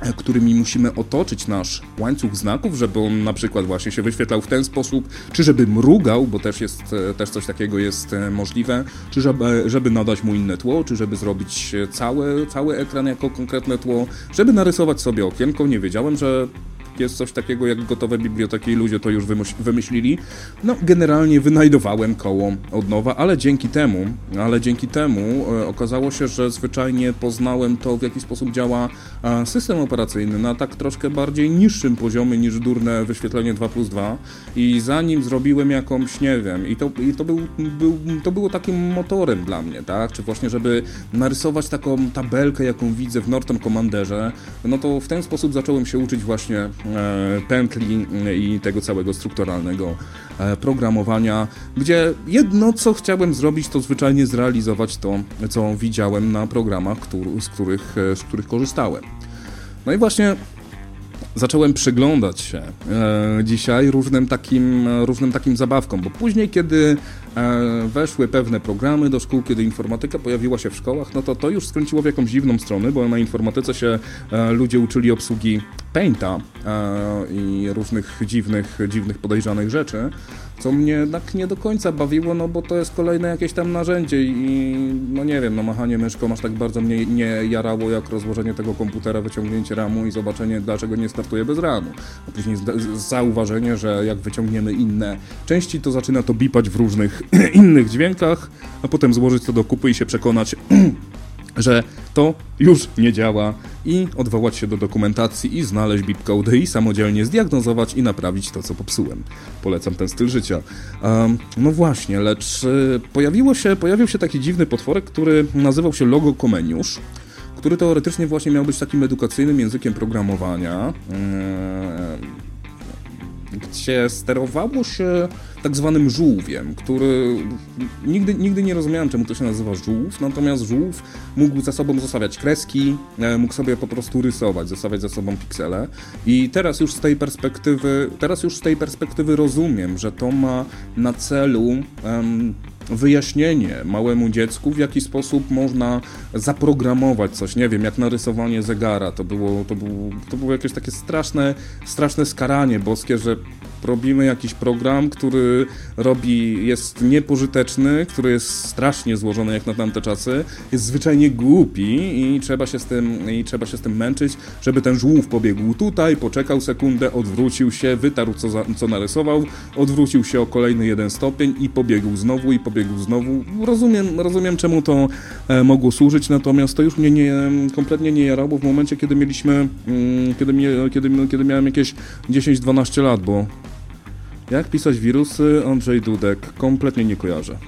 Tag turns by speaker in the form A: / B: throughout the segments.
A: którymi musimy otoczyć nasz łańcuch znaków, żeby on na przykład właśnie się wyświetlał w ten sposób, czy żeby mrugał, bo też coś takiego jest możliwe, czy żeby nadać mu inne tło, czy żeby zrobić cały ekran jako konkretne tło, żeby narysować sobie okienko. Nie wiedziałem, że jest coś takiego jak gotowe biblioteki i ludzie to już wymyślili. No, generalnie wynajdowałem koło od nowa, ale dzięki temu okazało się, że zwyczajnie poznałem to, w jaki sposób działa system operacyjny na tak troszkę bardziej niższym poziomie niż durne wyświetlenie 2+2 i zanim zrobiłem jakąś, nie wiem, to było takim motorem dla mnie, tak, czy właśnie, żeby narysować taką tabelkę, jaką widzę w Norton Commanderze, no to w ten sposób zacząłem się uczyć właśnie pętli i tego całego strukturalnego programowania, gdzie jedno, co chciałem zrobić, to zwyczajnie zrealizować to, co widziałem na programach, z których korzystałem. No i właśnie zacząłem przyglądać się dzisiaj różnym takim zabawkom, bo później, kiedy weszły pewne programy do szkół, kiedy informatyka pojawiła się w szkołach, no to już skręciło w jakąś dziwną stronę, bo na informatyce się ludzie uczyli obsługi Painta i różnych dziwnych podejrzanych rzeczy, co mnie jednak nie do końca bawiło, no bo to jest kolejne jakieś tam narzędzie i no nie wiem, no machanie myszką aż tak bardzo mnie nie jarało jak rozłożenie tego komputera, wyciągnięcie ramu i zobaczenie, dlaczego nie startuje bez ramu. A później zauważenie, że jak wyciągniemy inne części, to zaczyna to bipać w różnych innych dźwiękach, a potem złożyć to do kupy i się przekonać, że to już nie działa i odwołać się do dokumentacji i znaleźć bipcode i samodzielnie zdiagnozować i naprawić to, co popsułem. Polecam ten styl życia. No właśnie, lecz pojawił się taki dziwny potworek, który nazywał się Logo Comeniusz, który teoretycznie właśnie miał być takim edukacyjnym językiem programowania, gdzie sterowało się tak zwanym żółwiem, który nigdy nie rozumiałem, czemu to się nazywa żółw, natomiast żółw mógł za sobą zostawiać kreski, mógł sobie po prostu rysować, zostawiać za sobą piksele i teraz już z tej perspektywy rozumiem, że to ma na celu wyjaśnienie małemu dziecku, w jaki sposób można zaprogramować coś, nie wiem, jak narysowanie zegara, to było jakieś takie straszne skaranie boskie, że robimy jakiś program, który jest niepożyteczny, który jest strasznie złożony jak na tamte czasy, jest zwyczajnie głupi i trzeba się z tym męczyć, żeby ten żółw pobiegł tutaj, poczekał sekundę, odwrócił się, wytarł co narysował, odwrócił się o kolejny 1 stopień i pobiegł znowu. Rozumiem, czemu to mogło służyć, natomiast to już mnie kompletnie nie jarało w momencie, kiedy kiedy miałem jakieś 10-12 lat, bo jak pisać wirusy, Andrzej Dudek, kompletnie nie kojarzę.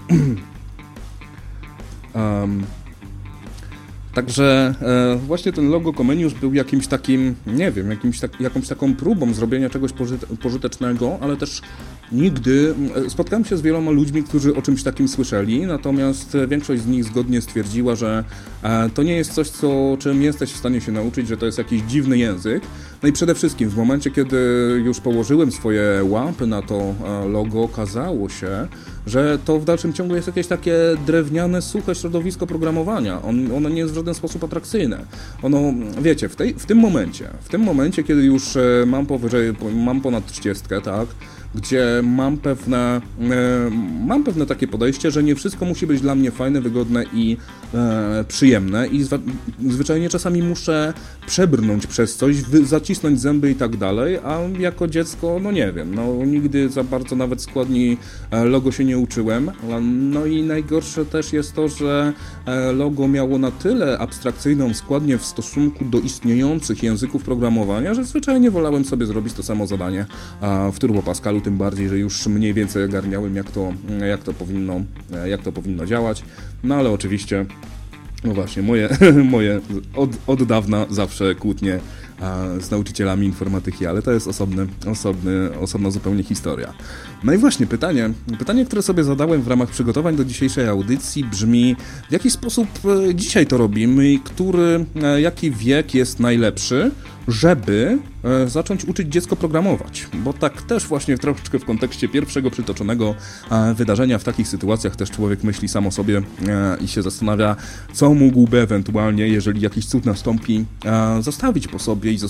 A: Także właśnie ten Logo Comeniusz był jakimś takim, nie wiem, jakąś taką próbą zrobienia czegoś pożytecznego, ale też nigdy spotkałem się z wieloma ludźmi, którzy o czymś takim słyszeli, natomiast większość z nich zgodnie stwierdziła, że to nie jest coś, czym jesteś w stanie się nauczyć, że to jest jakiś dziwny język. No i przede wszystkim w momencie, kiedy już położyłem swoje łapy na to logo, okazało się, że to w dalszym ciągu jest jakieś takie drewniane, suche środowisko programowania. Ono nie jest w żaden sposób atrakcyjne. Ono, wiecie, w tym momencie, kiedy już mam ponad 30, tak, gdzie mam pewne takie podejście, że nie wszystko musi być dla mnie fajne, wygodne i przyjemne i zwyczajnie czasami muszę przebrnąć przez coś, zacisnąć zęby i tak dalej, a jako dziecko, no nie wiem, no nigdy za bardzo nawet składni logo się nie uczyłem, no i najgorsze też jest to, że logo miało na tyle abstrakcyjną składnię w stosunku do istniejących języków programowania, że zwyczajnie wolałem sobie zrobić to samo zadanie w Turbo Pascalu, tym bardziej, że już mniej więcej ogarniałem, jak to powinno działać. No ale oczywiście, no właśnie, moje od dawna zawsze kłótnie z nauczycielami informatyki, ale to jest osobna zupełnie historia. No i właśnie pytanie, które sobie zadałem w ramach przygotowań do dzisiejszej audycji brzmi, w jaki sposób dzisiaj to robimy i jaki wiek jest najlepszy, żeby zacząć uczyć dziecko programować, bo tak też właśnie troszeczkę w kontekście pierwszego przytoczonego wydarzenia w takich sytuacjach też człowiek myśli sam o sobie i się zastanawia, co mógłby ewentualnie, jeżeli jakiś cud nastąpi, zostawić po sobie i